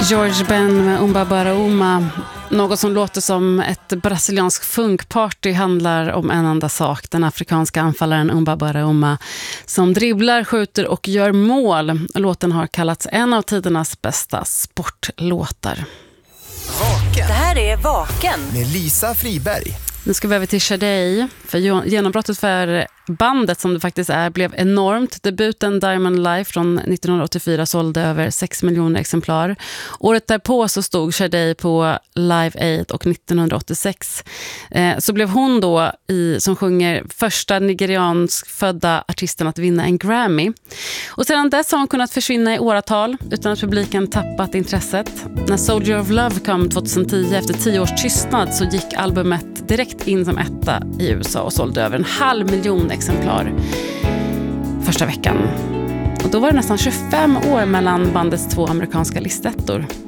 George Ben med Umba Bara Uma. Något som låter som ett brasiliansk funkparty handlar om en enda sak. Den afrikanska anfallaren Umba Bara Uma som dribblar, skjuter och gör mål. Låten har kallats en av tidernas bästa sportlåtar. Vaken. Det här är Vaken med Lisa Friberg. Nu ska vi över till Sade, för genombrottet för bandet som det faktiskt är blev enormt. Debuten Diamond Life från 1984 sålde över 6 miljoner exemplar. Året därpå så stod Sade på Live Aid och 1986 så blev hon då som sjunger första nigeriansk födda artisten att vinna en Grammy. Och sedan dess har hon kunnat försvinna i åratal utan att publiken tappat intresset. När Soldier of Love kom 2010 efter 10 års tystnad så gick albumet direkt in som etta i USA och sålde över 500 000 exemplar första veckan. Och då var det nästan 25 år mellan bandets 2 amerikanska listettor.